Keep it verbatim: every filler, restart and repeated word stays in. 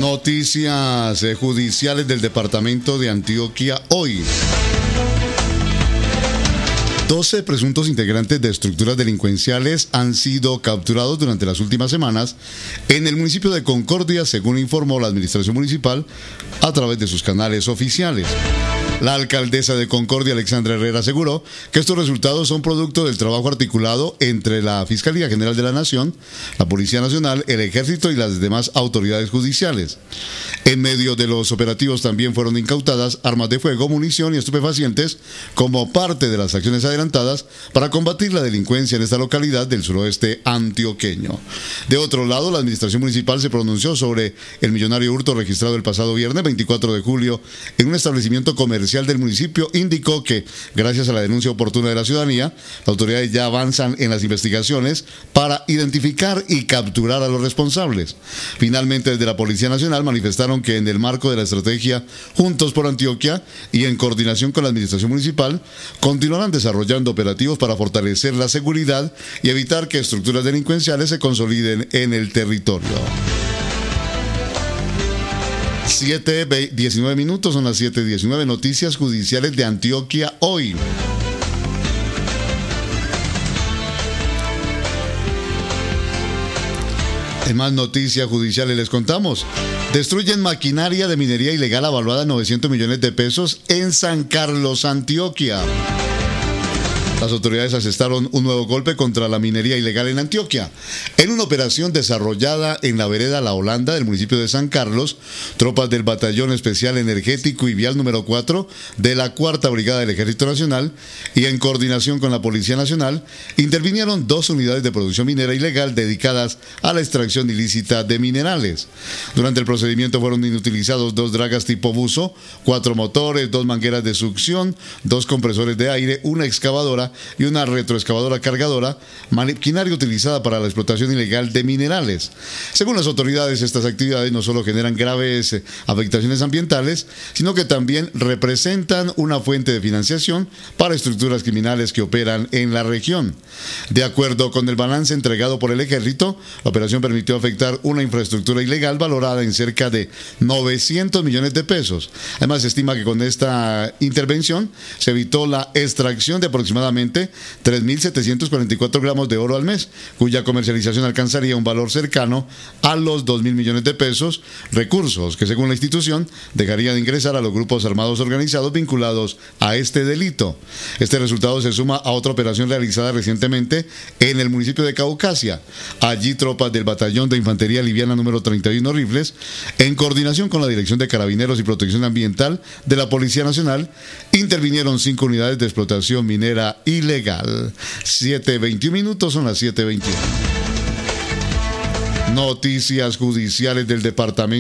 Noticias eh, judiciales del departamento de Antioquia hoy. doce presuntos integrantes de estructuras delincuenciales han sido capturados durante las últimas semanas en el municipio de Concordia, según informó la administración municipal a través de sus canales oficiales. La alcaldesa de Concordia, Alexandra Herrera, aseguró que estos resultados son producto del trabajo articulado entre la Fiscalía General de la Nación, la Policía Nacional, el Ejército y las demás autoridades judiciales. En medio de los operativos también fueron incautadas armas de fuego, munición y estupefacientes como parte de las acciones adelantadas para combatir la delincuencia en esta localidad del suroeste antioqueño. De otro lado, la administración municipal se pronunció sobre el millonario hurto registrado el pasado viernes veinticuatro de julio en un establecimiento comercial del municipio. Indicó que, gracias a la denuncia oportuna de la ciudadanía, las autoridades ya avanzan en las investigaciones para identificar y capturar a los responsables. Finalmente, desde la Policía Nacional manifestaron que en el marco de la estrategia Juntos por Antioquia y en coordinación con la administración municipal, continuarán desarrollando operativos para fortalecer la seguridad y evitar que estructuras delincuenciales se consoliden en el territorio. siete diecinueve minutos, son las siete diecinueve. Noticias judiciales de Antioquia hoy. En más noticias judiciales les contamos: destruyen maquinaria de minería ilegal avaluada en novecientos millones de pesos en San Carlos, Antioquia. Las autoridades asestaron un nuevo golpe contra la minería ilegal en Antioquia. En una operación desarrollada en la vereda La Holanda del municipio de San Carlos, tropas del Batallón Especial Energético y Vial número cuatro de la Cuarta Brigada del Ejército Nacional y en coordinación con la Policía Nacional, intervinieron dos unidades de producción minera ilegal dedicadas a la extracción ilícita de minerales. Durante el procedimiento fueron inutilizados dos dragas tipo buzo, cuatro motores, dos mangueras de succión, dos compresores de aire, una excavadora y una retroexcavadora cargadora, maquinaria utilizada para la explotación ilegal de minerales. Según las autoridades, estas actividades no solo generan graves eh, afectaciones ambientales, sino que también representan una fuente de financiación para estructuras criminales que operan en la región. De acuerdo con el balance entregado por el Ejército, la operación permitió afectar una infraestructura ilegal valorada en cerca de novecientos millones de pesos. Además, se estima que con esta intervención se evitó la extracción de aproximadamente tres mil setecientos cuarenta y cuatro gramos de oro al mes, cuya comercialización alcanzaría un valor cercano a los dos mil millones de pesos, recursos que, según la institución, dejarían de ingresar a los grupos armados organizados vinculados a este delito. Este resultado se suma a otra operación realizada recientemente en el municipio de Caucasia. Allí, tropas del Batallón de Infantería Liviana número treinta y uno Rifles, en coordinación con la Dirección de Carabineros y Protección Ambiental de la Policía Nacional, intervinieron cinco unidades de explotación minera ilegal. siete veintiuno minutos, son las siete veintiuno. Noticias judiciales del departamento